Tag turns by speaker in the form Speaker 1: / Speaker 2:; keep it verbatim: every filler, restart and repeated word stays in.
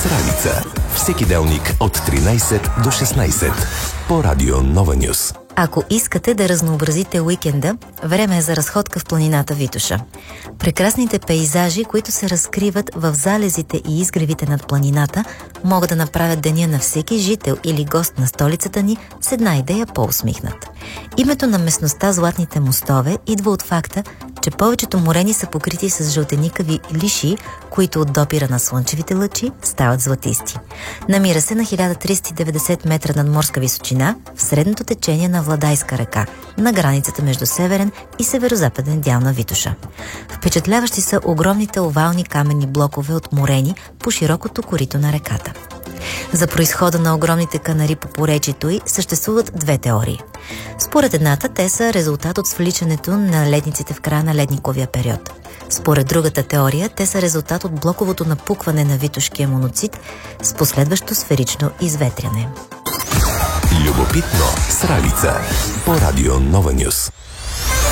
Speaker 1: с Ралица. Всеки делник от тринайсет до шестнайсет по Радио Нова Нюс.
Speaker 2: Ако искате да разнообразите уикенда, време е за разходка в планината Витоша. Прекрасните пейзажи, които се разкриват в залезите и изгревите над планината, могат да направят деня на всеки жител или гост на столицата ни с една идея по-усмихнат. Името на местността Златните мостове идва от факта, че повечето морени са покрити с жълтеникави лишии, които от допира на слънчевите лъчи стават златисти. Намира се на хиляда триста и деветдесет метра надморска височина в средното течение на Владайска река, на границата между северен и северозападен дял на Витоша. Впечатляващи са огромните овални каменни блокове от морени по широкото корито на реката. За произхода на огромните канари по поречието й съществуват две теории. Според едната, те са резултат от свличането на ледниците в края на ледниковия период. Според другата теория, те са резултат от блоковото напукване на Витошкия моноцит с последващо сферично изветряне.
Speaker 1: Любопитно с Ралица по Радио Нова Нюс.